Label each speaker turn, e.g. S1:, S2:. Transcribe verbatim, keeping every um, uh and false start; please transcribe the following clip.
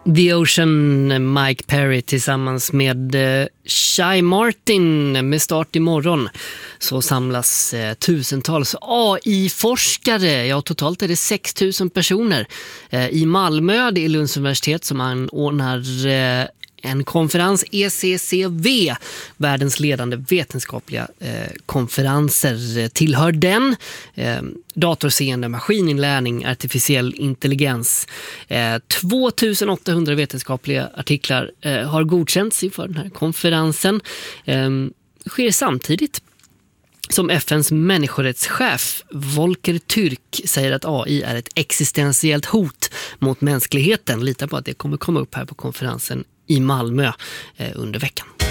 S1: The Ocean, Mike Perry tillsammans med eh, Shy Martin. Med start imorgon så samlas eh, tusentals A I-forskare, ja totalt är det sex tusen personer eh, i Malmö. Det är Lunds universitet som anordnar eh, en konferens, E C C V, världens ledande vetenskapliga eh, konferenser eh, tillhör den. Eh, datorseende, maskininlärning, artificiell intelligens. Eh, tvåtusen åttahundra vetenskapliga artiklar eh, har godkänts inför den här konferensen. Eh, sker samtidigt som F N:s människorättschef Volker Türk säger att A I är ett existentiellt hot mot mänskligheten. Litar på att det kommer komma upp här på konferensen i Malmö eh, under veckan.